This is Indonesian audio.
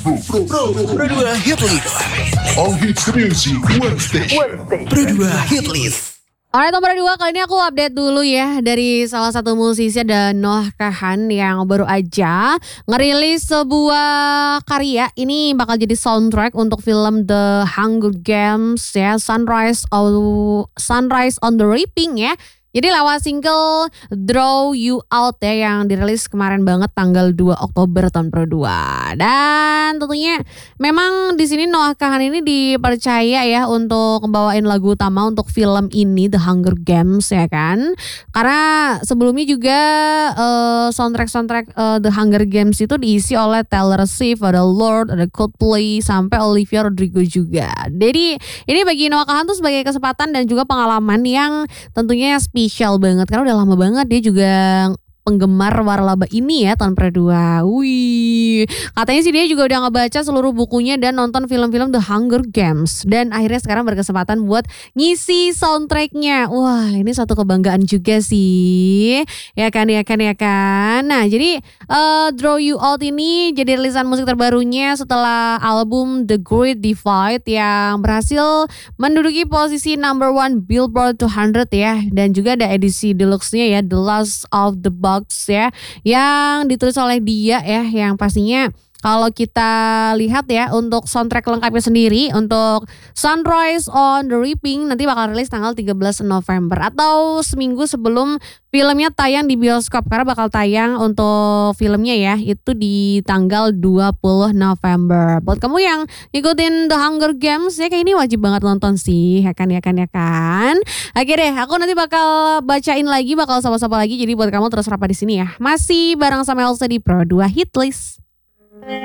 Pro 2 Hitlist. All hits music, one station. Pro 2 Hitlist. Alright, nomor 2 kali ini aku update dulu ya dari salah satu musisi dan Noah Kahan yang baru aja ngerilis sebuah karya. Ini bakal jadi soundtrack untuk film The Hunger Games ya, Sunrise on the Reaping ya. Jadi lewat single Draw You Out ya yang dirilis kemarin banget tanggal 2 Oktober tahun Pro 2. Dan tentunya memang di sini Noah Kahan ini dipercaya ya untuk membawain lagu utama untuk film ini The Hunger Games ya kan. Karena sebelumnya juga soundtrack The Hunger Games itu diisi oleh Taylor Swift, ada Lorde, ada Coldplay sampai Olivia Rodrigo juga. Jadi ini bagi Noah Kahan tuh sebagai kesempatan dan juga pengalaman yang tentunya spesial banget karena udah lama banget dia juga penggemar waralaba ini ya tahun Pro 2. Wih, katanya sih dia juga udah ngebaca seluruh bukunya dan nonton film-film The Hunger Games dan akhirnya sekarang berkesempatan buat ngisi soundtracknya. Wah, ini satu kebanggaan juga sih. Ya kan. Nah, jadi Draw You Out ini jadi rilisan musik terbarunya setelah album The Great Divide yang berhasil menduduki posisi number 1 Billboard 200 ya, dan juga ada edisi deluxe-nya ya, The Last of the Box ya, yang ditulis oleh dia ya, yang pastinya kalau kita lihat ya untuk soundtrack lengkapnya sendiri untuk Sunrise on the Reaping nanti bakal rilis tanggal 13 November atau seminggu sebelum filmnya tayang di bioskop, karena bakal tayang untuk filmnya ya itu di tanggal 20 November. Buat kamu yang ikutin The Hunger Games ya, kayak ini wajib banget nonton sih, ya kan. Oke deh, aku nanti bakal bacain lagi, bakal sapa-sapa lagi, jadi buat kamu terus rapat di sini ya. Masih bareng sama Elsa di Pro 2 Hitlist.